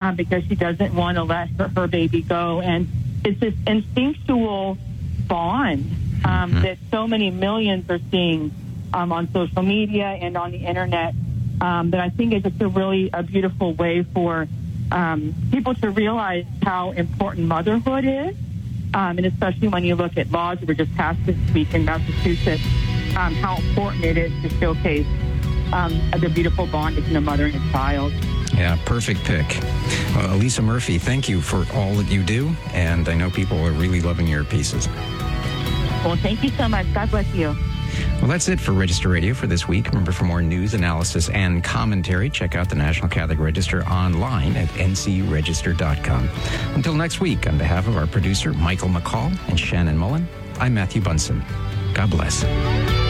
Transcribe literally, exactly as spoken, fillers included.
um, because she doesn't want to let her, her baby go. And it's this instinctual bond um, mm-hmm. that so many millions are seeing um, on social media and on the internet um, that I think is just a really a beautiful way for um, people to realize how important motherhood is. Um, and especially when you look at laws that were just passed this week in Massachusetts, um, how important it is to showcase um, the beautiful bond between a mother and a child. Yeah, perfect pick. Uh, Lisa Murphy, thank you for all that you do, and I know people are really loving your pieces. Well, thank you so much. God bless you. Well, that's it for Register Radio for this week. Remember, for more news, analysis, and commentary, check out the National Catholic Register online at n c register dot com. Until next week, on behalf of our producer, Michael McCall, and Shannon Mullen, I'm Matthew Bunson. God bless.